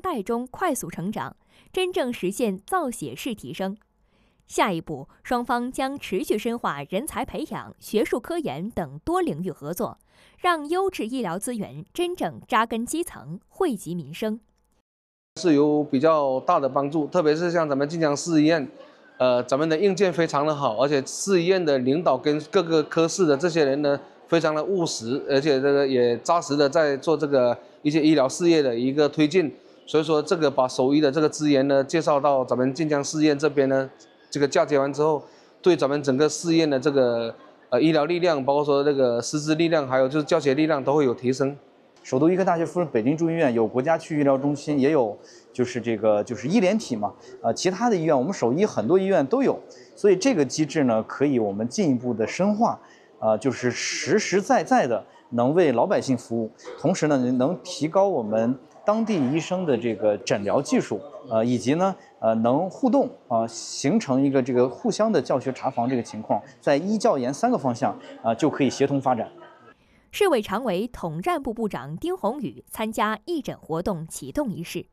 代中快速成长，真正实现造血式提升。下一步，双方将持续深化人才培养、学术科研等多领域合作，让优质医疗资源真正扎根基层，惠及民生。 是有比较大的帮助，特别是像咱们晋江市医院，咱们的硬件非常的好，而且市医院的领导跟各个科室的这些人呢，非常的务实，而且这个也扎实的在做这个一些医疗事业的一个推进。所以说，这个把手医的这个资源呢，介绍到咱们晋江市医院这边呢，这个嫁接完之后，对咱们整个市院的这个医疗力量，包括说这个师资力量，还有就是教学力量都会有提升。 首都医科大学附属北京中医院有国家区域医疗中心，也有就是医联体嘛，其他的医院我们首医很多医院都有，所以这个机制呢，可以我们进一步的深化，就是实实在在的能为老百姓服务，同时呢能提高我们当地医生的这个诊疗技术，以及呢能互动形成一个这个互相的教学查房这个情况，在医教研3个方向就可以协同发展。 市委常委、统战部部长丁宏宇参加义诊活动启动仪式。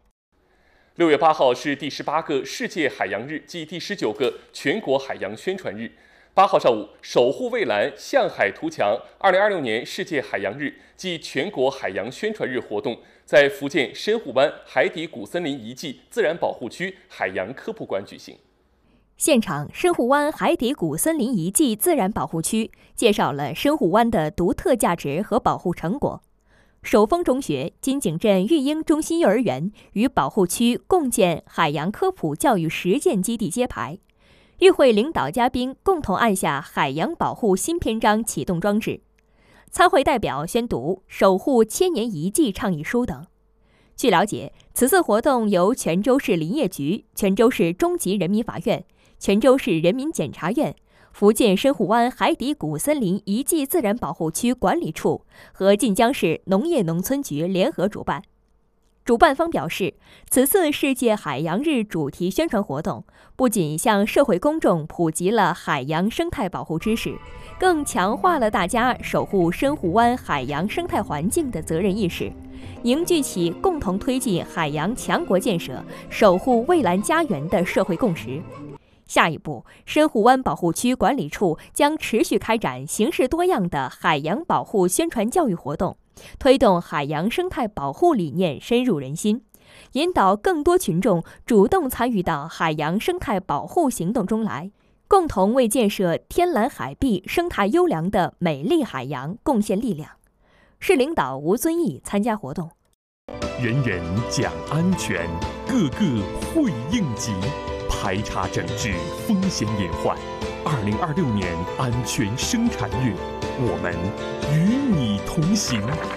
6月8号是第18个世界海洋日暨第19个全国海洋宣传日。8号上午，守护蔚蓝，向海图强2026年世界海洋日暨全国海洋宣传日活动在福建深沪湾海底古森林遗迹自然保护区海洋科普馆举行。 现场，深沪湾海底古森林遗迹自然保护区介绍了深沪湾的独特价值和保护成果。首峰中学、金井镇育婴中心幼儿园与保护区共建海洋科普教育实践基地揭牌。与会领导嘉宾共同按下海洋保护新篇章启动装置。参会代表宣读《守护千年遗迹倡议书》等。据了解，此次活动由泉州市林业局、泉州市中级人民法院、泉州市人民检察院、福建深沪湾海底古森林遗迹自然保护区管理处和晋江市农业农村局联合主办。主办方表示，此次世界海洋日主题宣传活动不仅向社会公众普及了海洋生态保护知识，更强化了大家守护深沪湾海洋生态环境的责任意识，凝聚起共同推进海洋强国建设、守护蔚蓝家园的社会共识。下一步，深沪湾保护区管理处将持续开展形式多样的海洋保护宣传教育活动，推动海洋生态保护理念深入人心，引导更多群众主动参与到海洋生态保护行动中来，共同为建设天蓝海碧、生态优良的美丽海洋贡献力量。市领导吴遵义参加活动。 人人讲安全，个个会应急，排查整治风险隐患。2026年安全生产月，我们与你同行。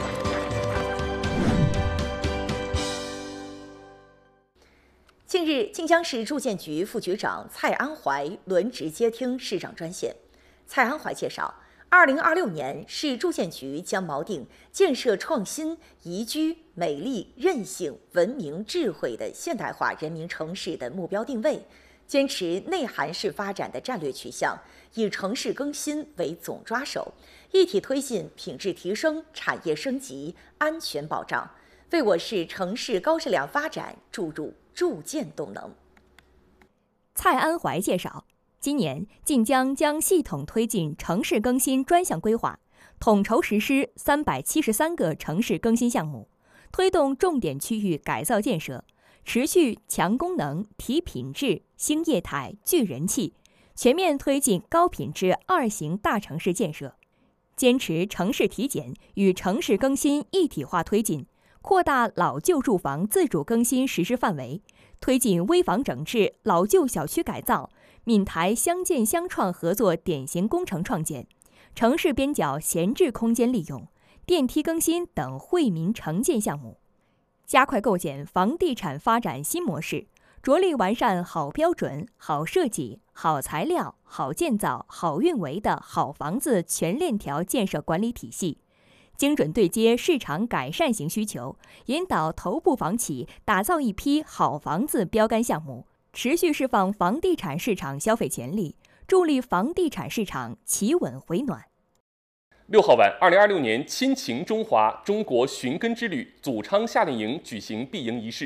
近日，晋江市住建局副局长蔡安怀轮值接听市长专线。蔡安怀介绍，2026年市住建局将锚定建设创新、宜居、美丽、韧性、文明、智慧的现代化人民城市的目标定位，坚持内涵式发展的战略取向，以城市更新为总抓手，一体推进品质提升、产业升级、安全保障，为我市城市高质量发展注入铸剑动能。 蔡安怀介绍，今年晋江将系统推进城市更新专项规划，统筹实施373个城市更新项目，推动重点区域改造建设，持续强功能、提品质、兴业态、聚人气，全面推进高品质2型大城市建设，坚持城市体检与城市更新一体化推进，扩大老旧住房自主更新实施范围，推进危房整治、老旧小区改造、闽台乡建乡创合作典型工程创建、城市边角闲置空间利用、电梯更新等惠民城建项目，加快构建房地产发展新模式，着力完善好标准、好设计、好材料、好建造、好运维的好房子全链条建设管理体系，精准对接市场改善型需求，引导头部房企打造一批好房子标杆项目，持续释放房地产市场消费潜力，助力房地产市场企稳回暖。 6号晚，2026年亲情中华中国寻根之旅祖昌夏令营举行闭营仪式。